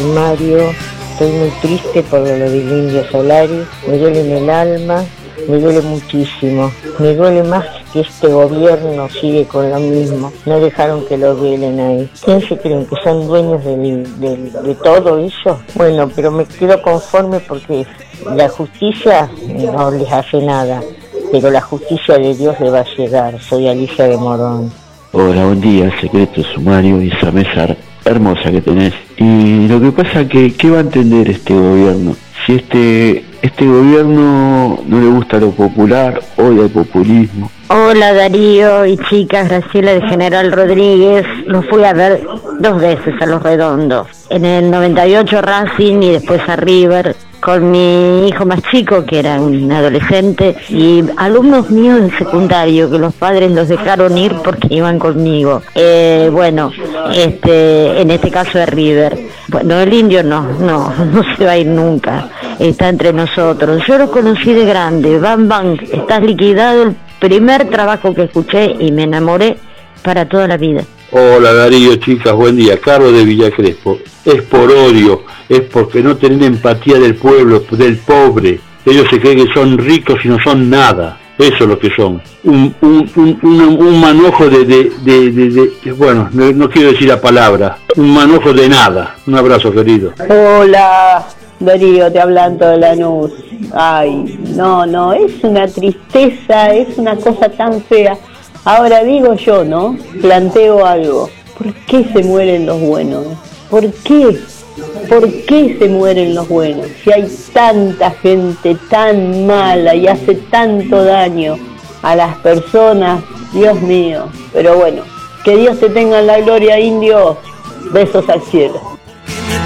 Sumario. Estoy muy triste por lo del Indio Solari, me duele en el alma, me duele muchísimo, me duele más que este gobierno sigue con lo mismo, no dejaron que lo velen ahí. ¿Quién se creen que son dueños de todo eso? Bueno, pero me quedo conforme porque la justicia no les hace nada, pero la justicia de Dios le va a llegar. Soy Alicia de Morón. Hola, buen día, secreto sumario y esa mesa hermosa que tenés. Y lo que pasa que, ¿qué va a entender este gobierno? Si este gobierno no le gusta lo popular, odia el populismo. Hola Darío y chicas, Graciela de General Rodríguez. Los fui a ver 2 veces a Los Redondos. En el 98 Racing y después a River, con mi hijo más chico, que era un adolescente, y alumnos míos del secundario, que los padres los dejaron ir porque iban conmigo. En este caso de River. Bueno, el Indio no se va a ir nunca, está entre nosotros. Yo lo conocí de grande, Bam Bam, estás liquidado, el primer trabajo que escuché y me enamoré para toda la vida. Hola Darío, chicas, buen día. Carlos de Villa Crespo. Es por odio, es porque no tienen empatía del pueblo, del pobre. Ellos se creen que son ricos y no son nada. Eso es lo que son. Un manojo bueno, no quiero decir la palabra. Un manojo de nada. Un abrazo, querido. Hola Darío, te hablando de Lanús. Ay, no, es una tristeza, es una cosa tan fea. Ahora digo yo, ¿no? Planteo algo. ¿Por qué se mueren los buenos? ¿Por qué? ¿Por qué se mueren los buenos? Si hay tanta gente tan mala y hace tanto daño a las personas, Dios mío. Pero bueno, que Dios te tenga en la gloria, Indio. Besos al cielo.